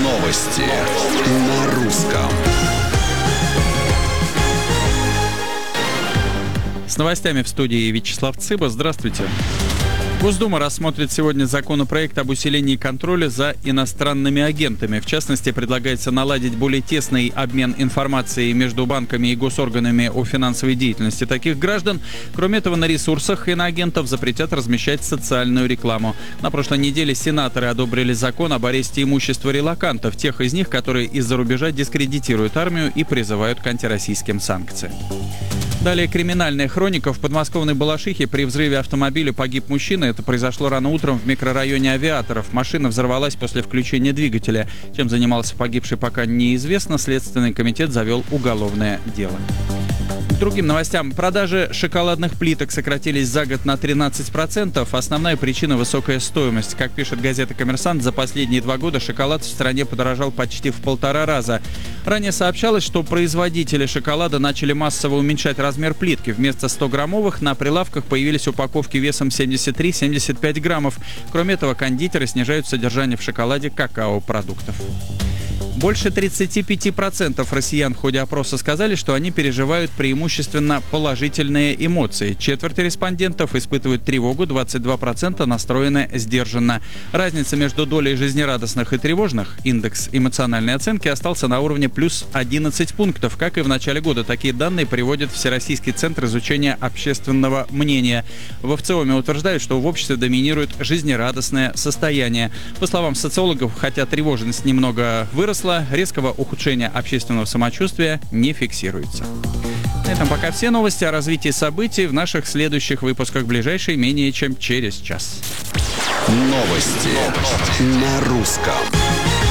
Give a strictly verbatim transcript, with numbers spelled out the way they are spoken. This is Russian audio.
Новости на русском. С новостями в студии Вячеслав Цыба. Здравствуйте. Госдума рассмотрит сегодня законопроект об усилении контроля за иностранными агентами. В частности, предлагается наладить более тесный обмен информацией между банками и госорганами о финансовой деятельности таких граждан. Кроме этого, на ресурсах иноагентов запретят размещать социальную рекламу. На прошлой неделе сенаторы одобрили закон об аресте имущества релокантов, тех из них, которые из-за рубежа дискредитируют армию и призывают к антироссийским санкциям. Далее криминальная хроника. В подмосковной Балашихе при взрыве автомобиля погиб мужчина. Это произошло рано утром в микрорайоне Авиаторов. Машина взорвалась после включения двигателя. Чем занимался погибший, пока неизвестно. Следственный комитет завел уголовное дело. К другим новостям. Продажи шоколадных плиток сократились за год на тринадцать процентов. Основная причина – высокая стоимость. Как пишет газета «Коммерсант», за последние два года шоколад в стране подорожал почти в полтора раза. Ранее сообщалось, что производители шоколада начали массово уменьшать размер плитки. Вместо сто-граммовых на прилавках появились упаковки весом семьдесят три - семьдесят пять граммов. Кроме этого, кондитеры снижают содержание в шоколаде какао-продуктов. Больше тридцать пять процентов россиян в ходе опроса сказали, что они переживают преимущественно положительные эмоции. Четверть респондентов испытывают тревогу, двадцать два процента настроены сдержанно. Разница между долей жизнерадостных и тревожных, индекс эмоциональной оценки, остался на уровне плюс одиннадцать пунктов. Как и в начале года, такие данные приводит Всероссийский центр изучения общественного мнения. В ВЦИОМе утверждают, что в обществе доминирует жизнерадостное состояние. По словам социологов, хотя тревожность немного выросла, резкого ухудшения общественного самочувствия не фиксируется. На этом пока все новости. О развитии событий в наших следующих выпусках, ближайшие менее чем через час. Новости на русском.